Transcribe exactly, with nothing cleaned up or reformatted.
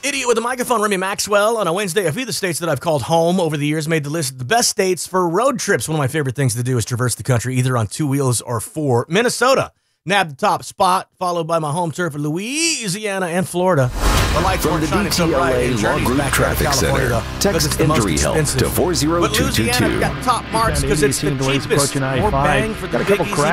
Idiot with a microphone, Remy Maxwell. On a Wednesday, a few of the states that I've called home over the years made the list of the best states for road trips. One of my favorite things to do is traverse the country, either on two wheels or four. Minnesota nabbed the top spot, followed by my home turf of Louisiana and Florida. The lights From weren't the shining so D T L A bright in Law Journeys Group back there in Traffic California, Center. though, Text because it's the most injury help expensive. to four zero But two two Louisiana two. got top marks because it's the cheapest. More bang for the Got a couple big, easy cracks.